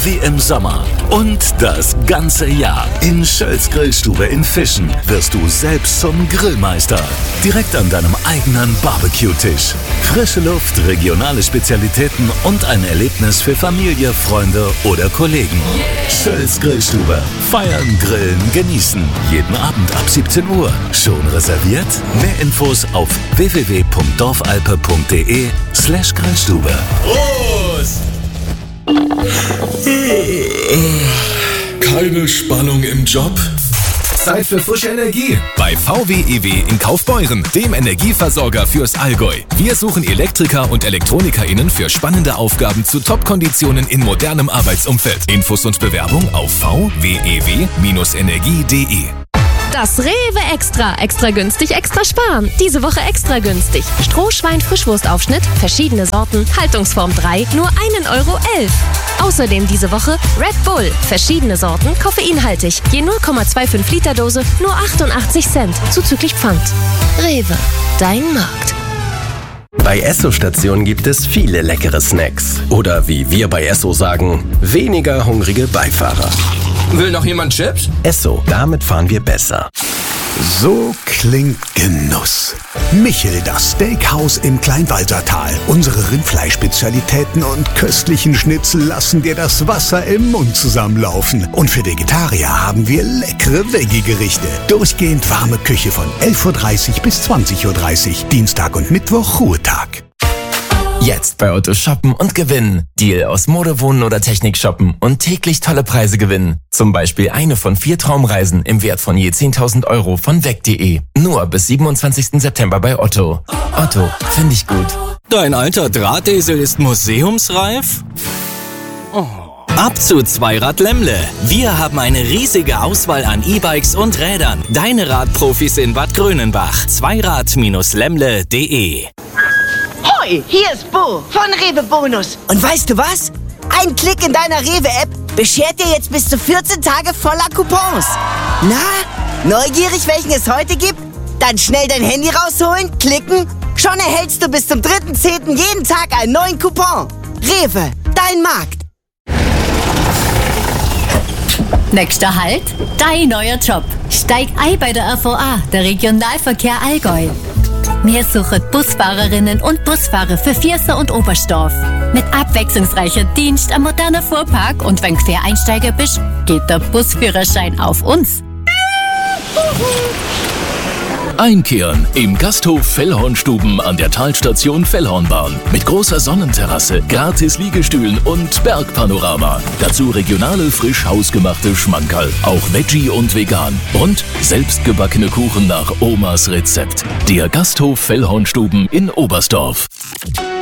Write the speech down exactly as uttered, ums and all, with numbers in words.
wie im Sommer. Und das ganze Jahr. In Schölls Grillstube in Fischen wirst du selbst zum Grillmeister. Direkt an deinem eigenen Barbecue-Tisch. Frische Luft, regionale Spezialitäten und ein Erlebnis für Familie, Freunde oder Kollegen. Schölls Grillstube. Feiern, grillen, genießen. Jeden Abend ab siebzehn Uhr. Schon reserviert? Mehr Infos auf w w w punkt dorfalpe punkt de slash Grillstube. Prost! Keine Spannung im Job? Zeit für frische Energie. Bei V W E W in Kaufbeuren, dem Energieversorger fürs Allgäu. Wir suchen Elektriker und ElektronikerInnen für spannende Aufgaben zu Top-Konditionen in modernem Arbeitsumfeld. Infos und Bewerbung auf v w e w Bindestrich energie punkt de. Das Rewe Extra. Extra günstig, extra sparen. Diese Woche extra günstig. Strohschwein-Frischwurstaufschnitt, verschiedene Sorten, Haltungsform drei, nur ein Euro elf. Außerdem diese Woche Red Bull, verschiedene Sorten, koffeinhaltig. Je null Komma fünfundzwanzig Liter Dose, nur achtundachtzig Cent, zuzüglich Pfand. Rewe, dein Markt. Bei Esso-Stationen gibt es viele leckere Snacks. Oder wie wir bei Esso sagen, weniger hungrige Beifahrer. Will noch jemand Chips? Esso, damit fahren wir besser. So klingt Genuss. Michel, das Steakhouse im Kleinwalsertal. Unsere Rindfleischspezialitäten und köstlichen Schnitzel lassen dir das Wasser im Mund zusammenlaufen. Und für Vegetarier haben wir leckere Veggie-Gerichte. Durchgehend warme Küche von elf Uhr dreißig bis zwanzig Uhr dreißig. Dienstag und Mittwoch Ruhetag. Jetzt bei Otto shoppen und gewinnen. Deal aus Mode, Wohnen oder Technik shoppen und täglich tolle Preise gewinnen. Zum Beispiel eine von vier Traumreisen im Wert von je zehntausend Euro von weg punkt de. Nur bis siebenundzwanzigsten September bei Otto. Otto, finde ich gut. Dein alter Drahtesel ist museumsreif? Oh. Ab zu Zweirad Lemmle. Wir haben eine riesige Auswahl an E-Bikes und Rädern. Deine Radprofis in Bad Grönenbach. Zweirad Bindestrich lemmle punkt de. Hoi, hier ist Bo von Rewe Bonus. Und weißt du was? Ein Klick in deiner Rewe-App beschert dir jetzt bis zu vierzehn Tage voller Coupons. Na, neugierig, welchen es heute gibt? Dann schnell dein Handy rausholen, klicken. Schon erhältst du bis zum dritten zehnten jeden Tag einen neuen Coupon. Rewe, dein Markt. Nächster Halt, dein neuer Job. Steig ein bei der R V A, der Regionalverkehr Allgäu. Wir suchen Busfahrerinnen und Busfahrer für Vierser und Oberstdorf. Mit abwechslungsreicher Dienst, am modernen Fuhrpark und wenn Quereinsteiger bist, geht der Busführerschein auf uns. Einkehren im Gasthof Fellhornstuben an der Talstation Fellhornbahn. Mit großer Sonnenterrasse, gratis Liegestühlen und Bergpanorama. Dazu regionale, frisch hausgemachte Schmankerl. Auch Veggie und vegan. Und selbstgebackene Kuchen nach Omas Rezept. Der Gasthof Fellhornstuben in Oberstdorf.